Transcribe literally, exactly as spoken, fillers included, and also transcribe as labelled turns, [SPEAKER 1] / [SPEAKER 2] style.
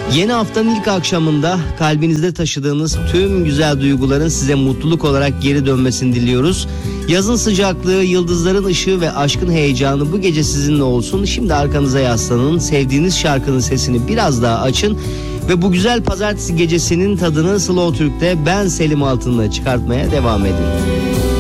[SPEAKER 1] Yeni haftanın ilk akşamında kalbinizde taşıdığınız tüm güzel duyguların size mutluluk olarak geri dönmesini diliyoruz. Yazın sıcaklığı, yıldızların ışığı ve aşkın heyecanı bu gece sizinle olsun. Şimdi arkanıza yaslanın, sevdiğiniz şarkının sesini biraz daha açın ve bu güzel pazartesi gecesinin tadını Slow Türk'te ben Selim Altın'la çıkartmaya devam edin.